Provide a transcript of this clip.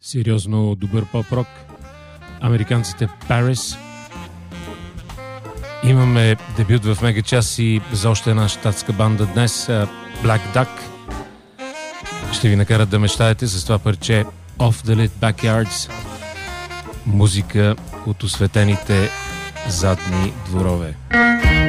Сериозно добър поп-рок. Американците Paris. Имаме дебют в Мегачас и за още една щатска банда днес, Black Duck. Ще ви накарат да мечтаете с това парче Off the Lit Backyards. Музика от осветените задни дворове.